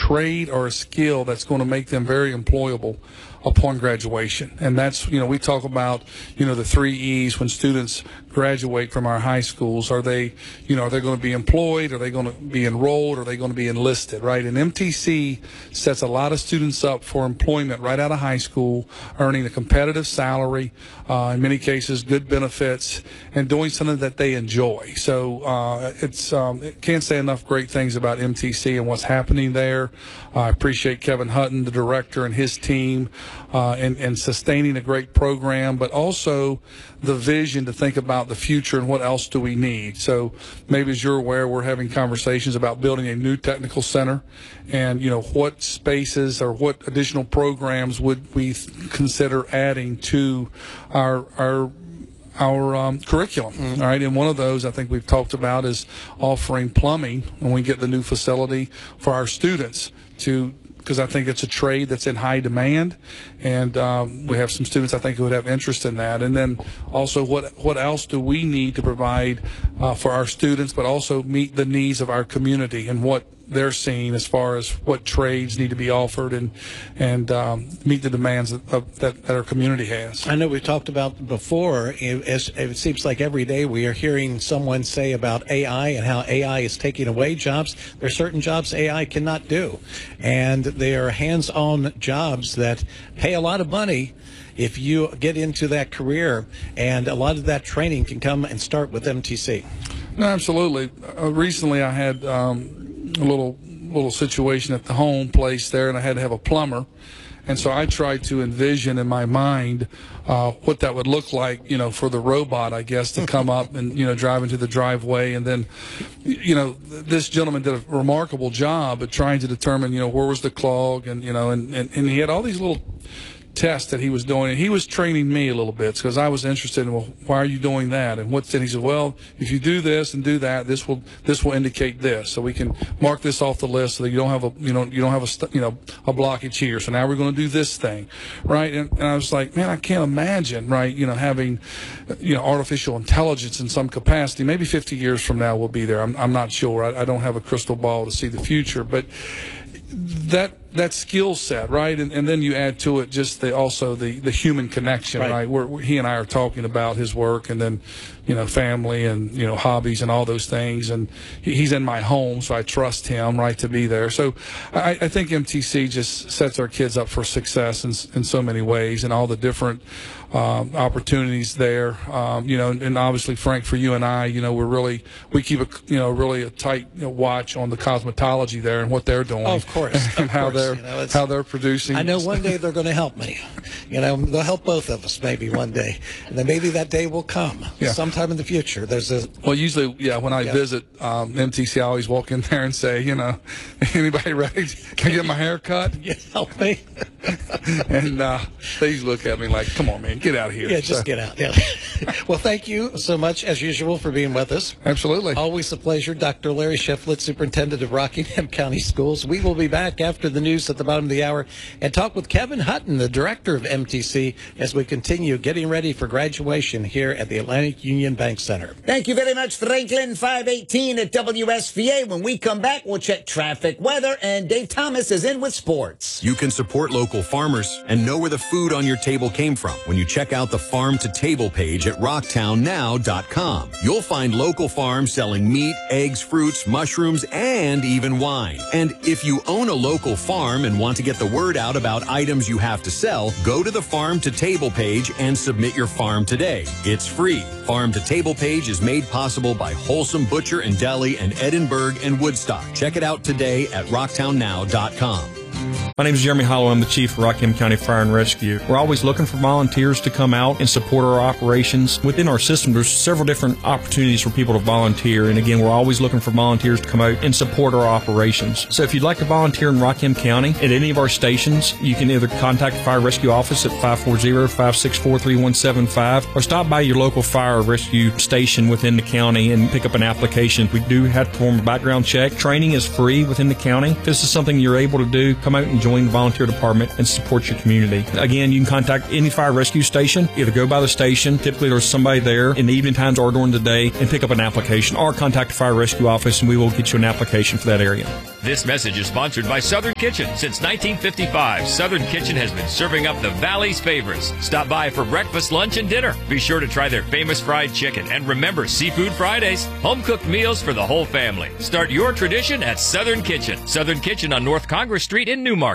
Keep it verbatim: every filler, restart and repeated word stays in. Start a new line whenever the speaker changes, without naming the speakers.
trade or a skill that's going to make them very employable upon graduation. And that's, you know, we talk about, you know, the three E's when students graduate from our high schools. Are they, you know, are they going to be employed? Are they going to be enrolled? Are they going to be enlisted, right? And M T C sets a lot of students up for employment right out of high school, earning a competitive salary, uh, in many cases good benefits, and doing something that they enjoy. So uh, it's um, it can't say enough great things about M T C and what's happening there. Uh, I appreciate Kevin Hutton, the director, and his team uh, in, in sustaining a great program, but also the vision to think about the future and what else do we need. So maybe as you're aware, we're having conversations about building a new technical center, and you know what spaces or what additional programs would we consider adding to our our our um, curriculum. Mm-hmm. All right, and one of those I think we've talked about is offering plumbing when we get the new facility for our students, to because I think it's a trade that's in high demand, and um, we have some students I think who would have interest in that. And then also, what what else do we need to provide uh, for our students, but also meet the needs of our community and what they're seeing as far as what trades need to be offered, and and um, meet the demands of, of, that, that our community has.
I know we've talked about before, it, it seems like every day we are hearing someone say about A I and how A I is taking away jobs. There are certain jobs A I cannot do, and they are hands-on jobs that pay a lot of money if you get into that career, and a lot of that training can come and start with M T C.
No, absolutely. Uh, recently I had um, a little little situation at the home place there, and I had to have a plumber, and so I tried to envision in my mind uh, what that would look like, you know, for the robot, I guess, to come up and, you know, drive into the driveway. And then, you know, this gentleman did a remarkable job at trying to determine, you know, where was the clog, and, you know, and, and, and he had all these little test that he was doing, and he was training me a little bit because I was interested in, well, why are you doing that, and what's it? He said, well, if you do this and do that, this will this will indicate this, so we can mark this off the list so that you don't have a you know you don't have a you know a blockage here. So now we're going to do this thing, right? And, and I was like, man, I can't imagine, right? You know, having you know artificial intelligence in some capacity. Maybe fifty years from now we'll be there. I'm I'm not sure. I, I don't have a crystal ball to see the future, but that that skill set, right, and, and then you add to it just the also the the human connection, right? right? Where, where he and I are talking about his work, and then you know family and you know hobbies and all those things, and he, he's in my home, so I trust him, right, to be there. So I, I think M T C just sets our kids up for success in in so many ways, and all the different um, opportunities there. Um, you know, and, and obviously, Frank, for you and I, you know, we're really we keep a you know really a tight you know, watch on the cosmetology there and what they're doing.
Oh, of course,
and
of
how
course.
they're
You know,
how they're producing.
I know one day they're going to help me. You know, they'll help both of us maybe one day, and then maybe that day will come
yeah.
sometime in the future. There's a
well, usually, yeah. When I
yeah.
visit um, M T C, I always walk in there and say, you know, anybody ready? Can I get my hair cut?
Yeah, help me.
and uh, they usually look at me like, come on, man, get out of here.
Yeah, just so. get out. Yeah. Well, thank you so much, as usual, for being with us.
Absolutely.
Always a pleasure. Doctor Larry Shiflett, Superintendent of Rockingham County Schools. We will be back after the news at the bottom of the hour and talk with Kevin Hutton, the director of M T C, as we continue getting ready for graduation here at the Atlantic Union Bank Center.
Thank you very much, Franklin. five eighteen at W S V A. When we come back, we'll check traffic, weather, and Dave Thomas is in with sports.
You can support local farmers and know where the food on your table came from when you check out the Farm to Table page at rocktown now dot com. You'll find local farms selling meat, eggs, fruits, mushrooms, and even wine. And if you own a local farm and want to get the word out about items you have to sell, go to the Farm to Table page and submit your farm today. It's free. Farm to Table page is made possible by Wholesome Butcher and Deli and Edinburgh and Woodstock. Check it out today at rocktown now dot com.
My name is Jeremy Hollow. I'm the Chief of Rockingham County Fire and Rescue. We're always looking for volunteers to come out and support our operations. Within our system, there's several different opportunities for people to volunteer. And again, we're always looking for volunteers to come out and support our operations. So if you'd like to volunteer in Rockingham County at any of our stations, you can either contact the Fire Rescue Office at five four zero, five six four, three one seven five or stop by your local fire rescue station within the county and pick up an application. We do have to perform a background check. Training is free within the county. If this is something you're able to do, come out and join the volunteer department and support your community. Again, you can contact any fire rescue station. Either go by the station, typically there's somebody there in the evening times or during the day, and pick up an application, or contact the fire rescue office and we will get you an application for that area.
This message is sponsored by Southern Kitchen. Since nineteen fifty-five, Southern Kitchen has been serving up the Valley's favorites. Stop by for breakfast, lunch, and dinner. Be sure to try their famous fried chicken. And remember, Seafood Fridays, home-cooked meals for the whole family. Start your tradition at Southern Kitchen. Southern Kitchen on North Congress Street in Newmarket.